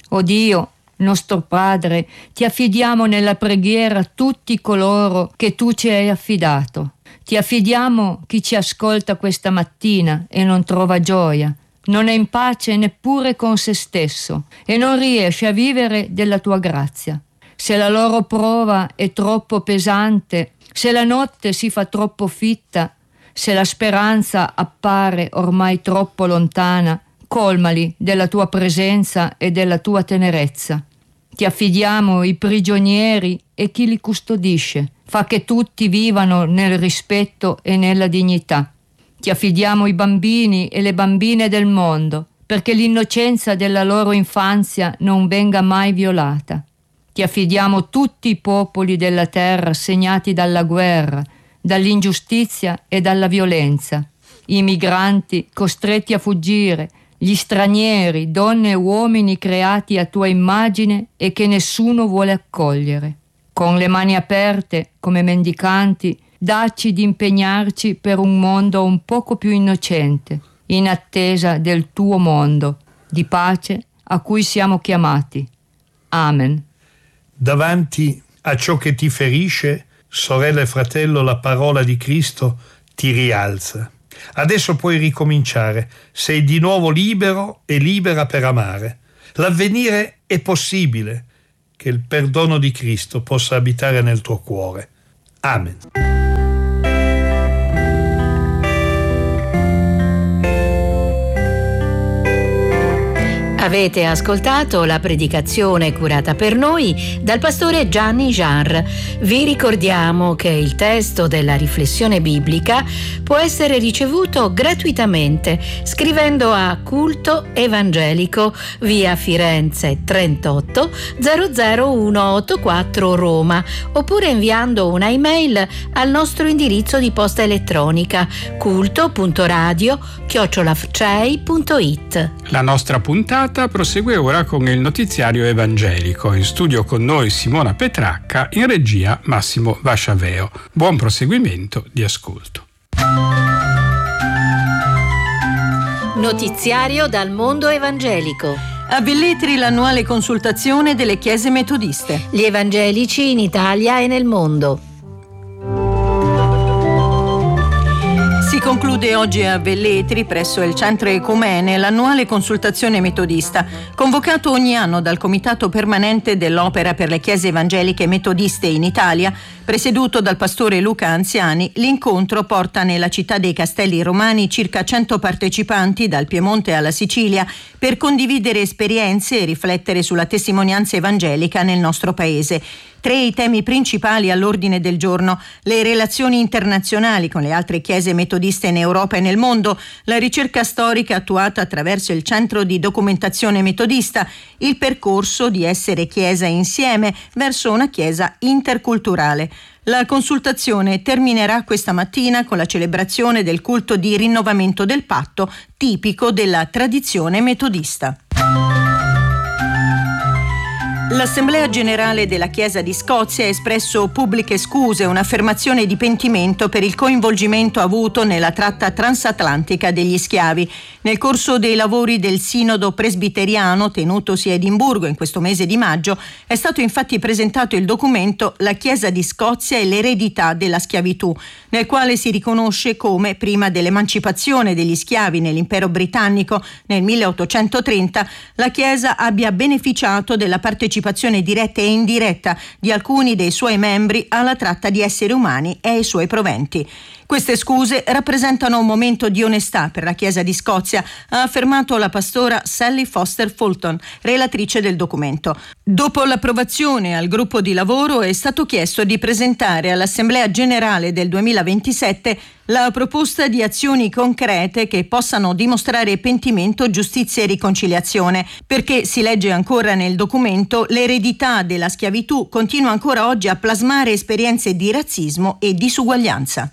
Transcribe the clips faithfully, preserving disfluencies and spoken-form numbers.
O Dio, nostro Padre, ti affidiamo nella preghiera tutti coloro che tu ci hai affidato. Ti affidiamo chi ci ascolta questa mattina e non trova gioia, non è in pace neppure con se stesso e non riesce a vivere della tua grazia. Se la loro prova è troppo pesante, se la notte si fa troppo fitta, se la speranza appare ormai troppo lontana, colmali della tua presenza e della tua tenerezza. Ti affidiamo i prigionieri e chi li custodisce. Fa che tutti vivano nel rispetto e nella dignità. Ti affidiamo i bambini e le bambine del mondo, perché l'innocenza della loro infanzia non venga mai violata. Ti affidiamo tutti i popoli della terra segnati dalla guerra, dall'ingiustizia e dalla violenza, i migranti costretti a fuggire, gli stranieri, donne e uomini creati a tua immagine e che nessuno vuole accogliere. Con le mani aperte, come mendicanti, dacci di impegnarci per un mondo un poco più innocente, in attesa del tuo mondo di pace a cui siamo chiamati. Amen. Davanti a ciò che ti ferisce, sorella e fratello, la parola di Cristo ti rialza. Adesso puoi ricominciare, sei di nuovo libero e libera per amare. L'avvenire è possibile, che il perdono di Cristo possa abitare nel tuo cuore. Amen. Avete ascoltato la predicazione curata per noi dal pastore Gianni Jar. Vi ricordiamo che il testo della riflessione biblica può essere ricevuto gratuitamente scrivendo a Culto Evangelico, via Firenze trentotto zero zero uno otto quattro Roma, oppure inviando una email al nostro indirizzo di posta elettronica culto punto radio chiocciola f c e i punto i t. La nostra puntata prosegue ora con il notiziario evangelico. In studio con noi Simona Petracca, in regia Massimo Vasciaveo. Buon proseguimento di ascolto. Notiziario dal mondo evangelico. A Velletri l'annuale consultazione delle chiese metodiste. Gli evangelici in Italia e nel mondo. Si conclude oggi a Velletri, presso il Centro Ecumene, l'annuale consultazione metodista, convocato ogni anno dal Comitato Permanente dell'Opera per le Chiese Evangeliche Metodiste in Italia, presieduto dal pastore Luca Anziani. L'incontro porta nella città dei Castelli Romani circa cento partecipanti dal Piemonte alla Sicilia per condividere esperienze e riflettere sulla testimonianza evangelica nel nostro paese. Tre i temi principali all'ordine del giorno: le relazioni internazionali con le altre chiese metodiste in Europa e nel mondo, la ricerca storica attuata attraverso il Centro di Documentazione Metodista, il percorso di essere chiesa insieme verso una chiesa interculturale. La consultazione terminerà questa mattina con la celebrazione del culto di rinnovamento del patto, tipico della tradizione metodista. L'Assemblea Generale della Chiesa di Scozia ha espresso pubbliche scuse e un'affermazione di pentimento per il coinvolgimento avuto nella tratta transatlantica degli schiavi. Nel corso dei lavori del Sinodo presbiteriano tenutosi a Edimburgo in questo mese di maggio è stato infatti presentato il documento La Chiesa di Scozia e l'eredità della schiavitù, nel quale si riconosce come, prima dell'emancipazione degli schiavi nell'impero britannico nel milleottocentotrenta, la Chiesa abbia beneficiato della partecipazione diretta e indiretta di alcuni dei suoi membri alla tratta di esseri umani e ai suoi proventi. Queste scuse rappresentano un momento di onestà per la Chiesa di Scozia, ha affermato la pastora Sally Foster Fulton, relatrice del documento. Dopo l'approvazione al gruppo di lavoro è stato chiesto di presentare all'Assemblea Generale del duemilaventisette la proposta di azioni concrete che possano dimostrare pentimento, giustizia e riconciliazione, perché, si legge ancora nel documento, l'eredità della schiavitù continua ancora oggi a plasmare esperienze di razzismo e disuguaglianza.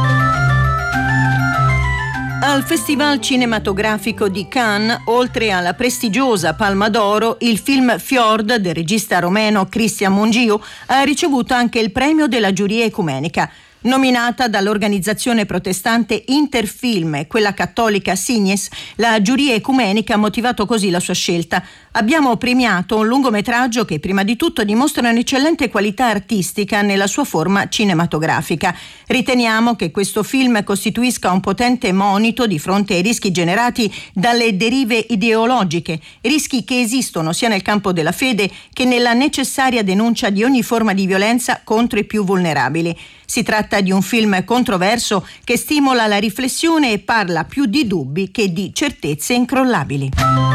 Al Festival Cinematografico di Cannes, oltre alla prestigiosa Palma d'Oro, il film Fjord del regista romeno Cristian Mungiu ha ricevuto anche il premio della giuria ecumenica. Nominata dall'organizzazione protestante Interfilm e quella cattolica Signes, la giuria ecumenica ha motivato così la sua scelta. Abbiamo premiato un lungometraggio che prima di tutto dimostra un'eccellente qualità artistica nella sua forma cinematografica. Riteniamo che questo film costituisca un potente monito di fronte ai rischi generati dalle derive ideologiche, rischi che esistono sia nel campo della fede che nella necessaria denuncia di ogni forma di violenza contro i più vulnerabili. Si tratta di un film controverso che stimola la riflessione e parla più di dubbi che di certezze incrollabili.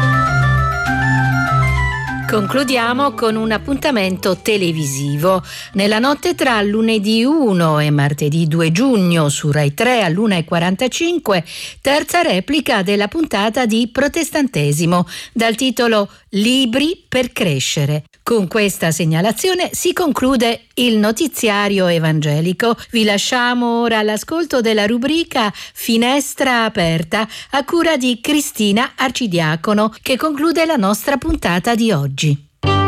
Concludiamo con un appuntamento televisivo. Nella notte tra lunedì uno e martedì due giugno su Rai tre all'una e quarantacinque, terza replica della puntata di Protestantesimo dal titolo Libri per crescere. Con questa segnalazione si conclude il notiziario evangelico. Vi lasciamo ora all'ascolto della rubrica Finestra aperta a cura di Cristina Arcidiacono, che conclude la nostra puntata di oggi.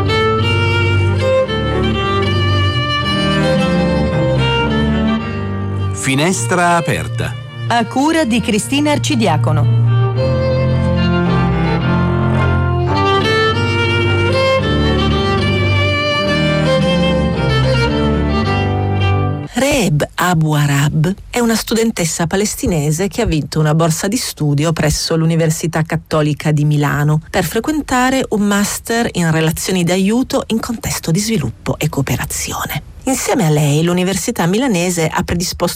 Finestra aperta a cura di Cristina Arcidiacono. Reeb Abu Arab è una studentessa palestinese che ha vinto una borsa di studio presso l'Università Cattolica di Milano per frequentare un master in relazioni d'aiuto in contesto di sviluppo e cooperazione. Insieme a lei l'Università milanese ha predisposto